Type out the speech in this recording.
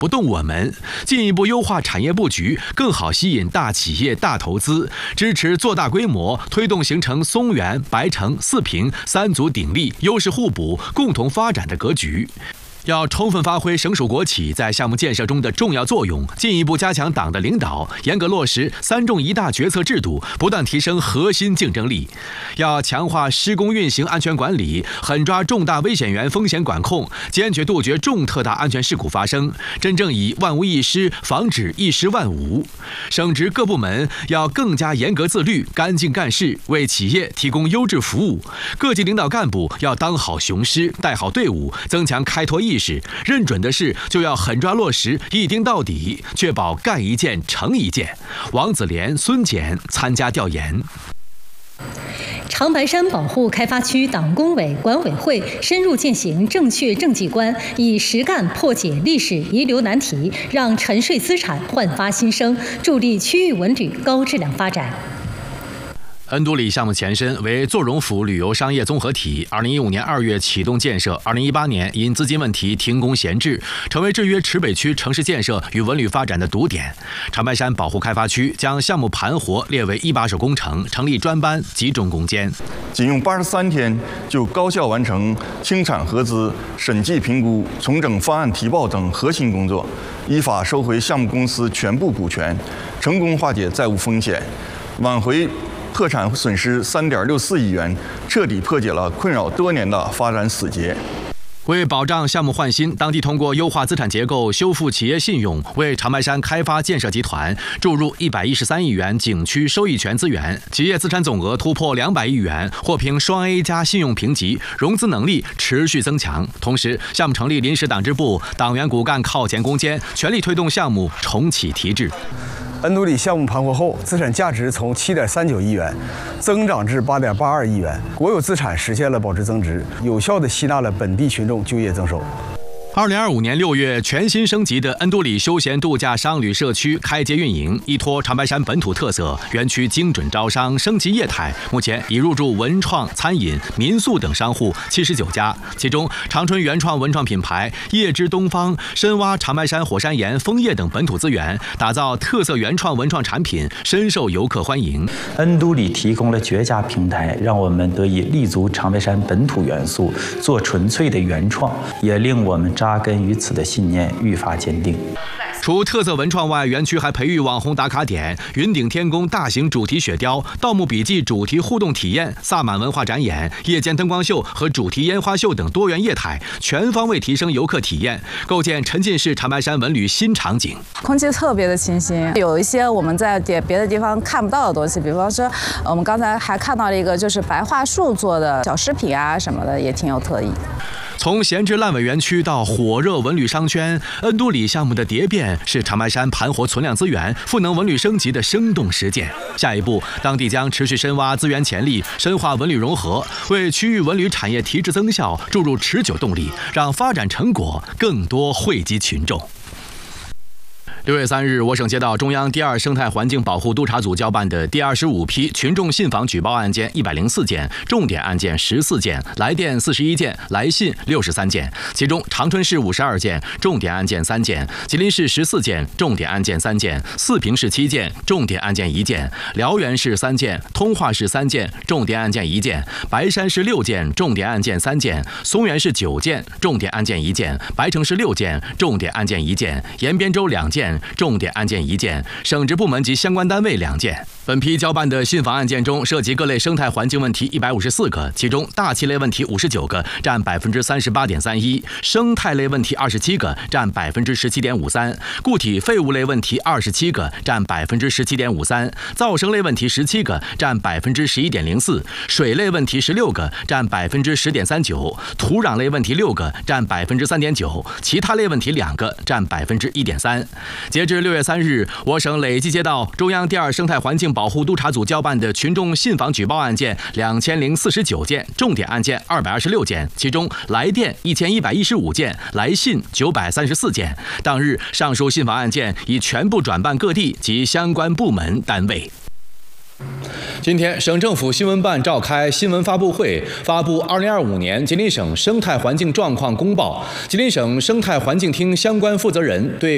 不动我们，进一步优化产业布局，更好吸引大企业、大投资，支持做大规模，推动形成松原、白城、四平三足鼎立、优势互补、共同发展的格局。要充分发挥省属国企在项目建设中的重要作用，进一步加强党的领导，严格落实3重1大决策制度，不断提升核心竞争力。要强化施工运行安全管理，狠抓重大危险源风险管控，坚决杜绝重特大安全事故发生，真正以万无一失，防止一失万无。省直各部门要更加严格自律，干净干事，为企业提供优质服务。各级领导干部要当好雄狮，带好队伍，增强开拓意识，认准的事就要狠抓落实，一盯到底，确保干一件成一件。王子廉、孙检参加调研。 长白山保护开发区党工委、管委会深入践行正确政绩观，以实干破解历史遗留难题，让沉睡资产焕发新生，助力区域文旅高质量发展。 恩都里项目前身为作荣府旅游商业综合体，2015年2月启动建设，2018年因资金问题停工闲置，成为制约池北区城市建设与文旅发展的堵点。长白山保护开发区将项目盘活列为一把手工程，成立专班，集中攻坚。 仅用83天就高效完成清产核资、审计评估、重整方案提报等核心工作，依法收回项目公司全部股权，成功化解债务风险，挽回破产损失3.64亿元，彻底破解了困扰多年的发展死结。 为保障项目焕新，当地通过优化资产结构、修复企业信用，为长白山开发建设集团注入113亿元景区收益权资源，企业资产总额突破200亿元，获评双 A 加信用评级，融资能力持续增强。同时，项目成立临时党支部，党员骨干靠前攻坚，全力推动项目重启提质。 恩都里项目盘活后，资产价值从7.39亿元增长至8.82亿元，国有资产实现了保值增值，有效地吸纳了本地群众就业增收。 2025年6月，全新升级的恩都里休闲度假商旅社区开街运营，依托长白山本土特色，园区精准招商，升级业态。目前已入驻文创、餐饮、民宿等商户79家，其中长春原创文创品牌叶之东方深挖长白山火山岩、枫叶等本土资源，打造特色原创文创产品，深受游客欢迎。 恩都里提供了绝佳平台，让我们得以立足长白山本土元素，做纯粹的原创，也令我们扎根于此的信念愈发坚定。 除特色文创外，园区还培育网红打卡点、云顶天宫大型主题雪雕、盗墓笔记主题互动体验、萨满文化展演、夜间灯光秀和主题烟花秀等多元业态，全方位提升游客体验，构建沉浸式长白山文旅新场景。 空气特别的清新，有一些我们在别的地方看不到的东西，比方说我们刚才还看到了一个就是白桦树做的小饰品啊什么的，也挺有特异。 从闲置烂尾园区到火热文旅商圈，恩都里项目的蝶变是长白山盘活存量资源、赋能文旅升级的生动实践。下一步，当地将持续深挖资源潜力，深化文旅融合，为区域文旅产业提质增效注入持久动力，让发展成果更多惠及群众。6月3日，我省接到中央第2生态环境保护督察组交办的第25批群众信访举报案件104件，重点案件14件，来电41件，来信63件。其中，长春市52件，重点案件3件；吉林市14件，重点案件3件；四平市7件，重点案件1件；辽源市3件，通化市3件，重点案件1件；白山市6件，重点案件3件；松原市9件，重点案件1件；白城市6件，重点案件1件；延边州2件。重点案件1件，省直部门及相关单位2件。本批交办的信访案件中，涉及各类生态环境问题154个，其中大气类问题59个，占38.31%；生态类问题27个，占17.53%；固体废物类问题27个，占17.53%；噪声类问题17个，占11.04%；水类问题16个，占10.39%；土壤类问题6个，占3.9%；其他类问题2个，占1.3%。截至6月3日，我省累计接到中央第2生态环境保护督察组交办的群众信访举报案件2049件，重点案件226件，其中来电1115件，来信934件。当日，上述信访案件已全部转办各地及相关部门单位。今天，省政府新闻办召开新闻发布会，发布2025年吉林省生态环境状况公报。吉林省生态环境厅相关负责人对